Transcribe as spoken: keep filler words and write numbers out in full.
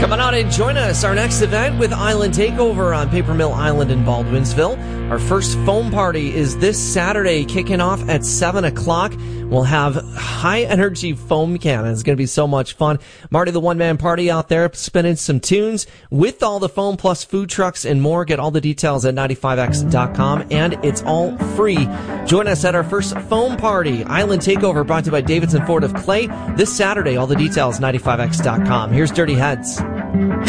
Come on out and join us. Our next event with Island Takeover on Paper Mill Island in Baldwinsville. Our first foam party is this Saturday, kicking off at seven o'clock. We'll have high-energy foam cannons. It's going to be so much fun. Marty, the one-man party out there, spinning some tunes with all the foam plus food trucks and more. Get all the details at ninety-five x dot com, and it's all free. Join us at our first foam party, Island Takeover, brought to you by Davidson Ford of Clay, this Saturday. All the details, ninety-five x dot com. Here's Dirty Heads.